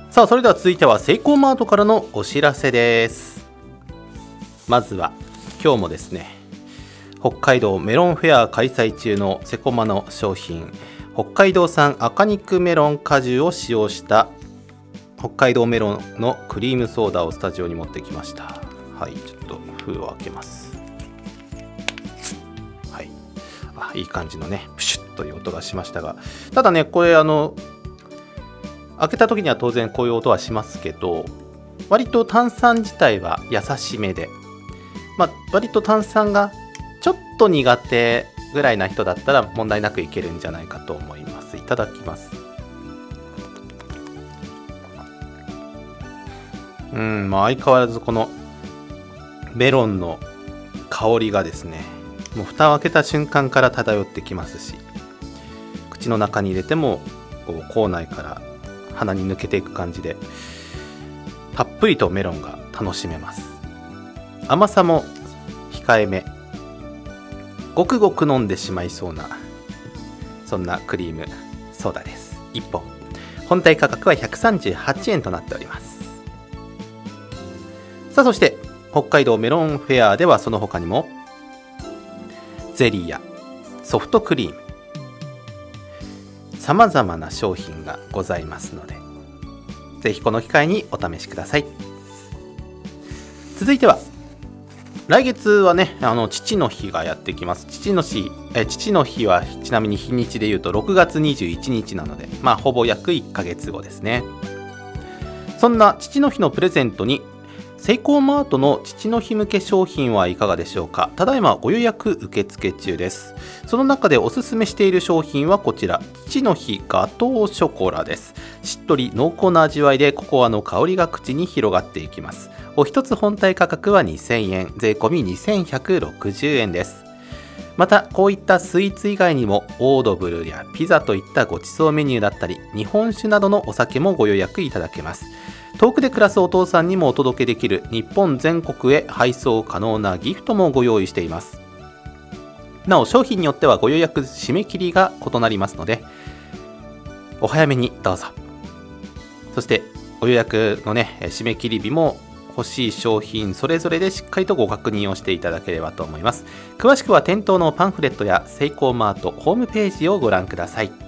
さあ、それでは続いてはセイコーマートからのお知らせです。まずは今日もですね、北海道メロンフェア開催中のセコマの商品、北海道産赤肉メロン果汁を使用した北海道メロンのクリームソーダをスタジオに持ってきました。はい、ちょっと封を開けます。はい、いい感じのねプシュッという音がしましたが、ただね、これ開けた時には当然こういう音はしますけど、割と炭酸自体は優しめで、割と炭酸がちょっと苦手ぐらいな人だったら問題なくいけるんじゃないかと思います。いただきます。相変わらずこのメロンの香りがですね、もう蓋を開けた瞬間から漂ってきますし、口の中に入れてもこう口内から鼻に抜けていく感じで、たっぷりとメロンが楽しめます。甘さも控えめ、ごくごく飲んでしまいそうな、そんなクリームソーダです。1本本体価格は138円となっております。さあ、そして北海道メロンフェアではその他にもゼリーやソフトクリーム、さまざまな商品がございますので、ぜひこの機会にお試しください。続いては来月はね、父の日がやってきます。父の日はちなみに日にちで言うと6月21日なので、ほぼ約1ヶ月後ですね。そんな父の日のプレゼントにセイコーマートの父の日向け商品はいかがでしょうか。ただいまご予約受付中です。その中でおすすめしている商品はこちら、父の日ガトーショコラです。しっとり濃厚な味わいでココアの香りが口に広がっていきます。お一つ本体価格は2000円、税込み2160円です。またこういったスイーツ以外にもオードブルやピザといったごちそうメニューだったり、日本酒などのお酒もご予約いただけます。遠くで暮らすお父さんにもお届けできる日本全国へ配送可能なギフトもご用意しています。なお商品によってはご予約締め切りが異なりますので、お早めにどうぞ。そしてご予約のね締め切り日も欲しい商品それぞれでしっかりとご確認をしていただければと思います。詳しくは店頭のパンフレットやセイコーマートホームページをご覧ください。